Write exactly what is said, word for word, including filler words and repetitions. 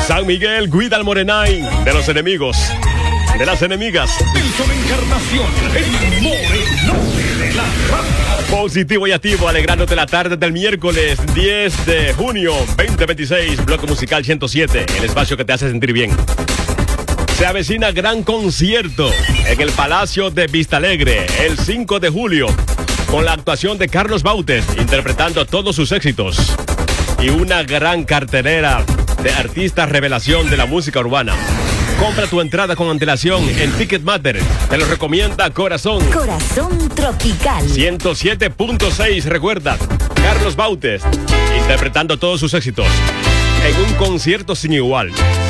San Miguel cuida al Morenay de los enemigos, de las enemigas. Nelson Encarnación, el morenote de la radio. Positivo y activo, alegrándote la tarde del miércoles diez de junio veinte veintiséis, bloque musical ciento siete, el espacio que te hace sentir bien. Se avecina gran concierto en el Palacio de Vistalegre el cinco de julio, con la actuación de Carlos Bautes, interpretando todos sus éxitos, y una gran cartelera de artistas revelación de la música urbana. Compra tu entrada con antelación en Ticketmaster. Te lo recomienda Corazón. Corazón Tropical. ciento siete punto seis, recuerda. Carlos Bautes, interpretando todos sus éxitos en un concierto sin igual.